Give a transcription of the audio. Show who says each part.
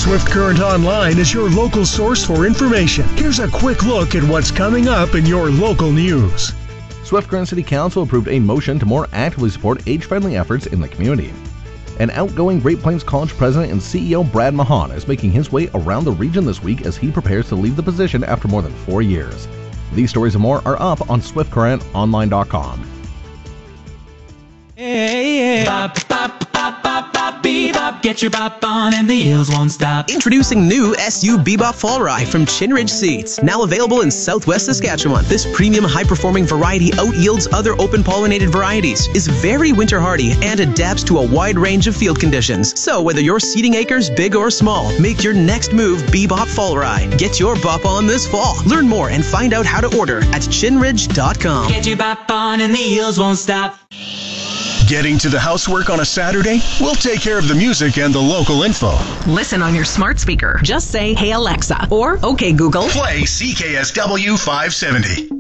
Speaker 1: Swift Current Online is your local source for information. Here's a quick look at what's coming up in your local news.
Speaker 2: Swift Current City Council approved a motion to more actively support age-friendly efforts in the community. An outgoing Great Plains College president and CEO Brad Mahan is making his way around the region this week as he prepares to leave the position after more than 4 years. These stories and more are up on SwiftCurrentOnline.com.
Speaker 3: Hey, bop, bop, bop, bop, bop, bebop. Get your bop on and the heels won't stop.
Speaker 4: Introducing new SU Bebop Fall Rye from Chin Ridge Seeds. Now available in Southwest Saskatchewan. This premium high-performing variety out-yields other open-pollinated varieties, is very winter-hardy, and adapts to a wide range of field conditions. So whether your seeding acres big or small, make your next move Bebop Fall Rye. Get your bop on this fall. Learn more and find out how to order at chinridge.com.
Speaker 3: Get your bop on and the heels won't stop.
Speaker 5: Getting to the housework on a Saturday? We'll take care of the music and the local info.
Speaker 6: Listen on your smart speaker. Just say, "Hey Alexa," or "Okay Google."
Speaker 5: Play CKSW 570.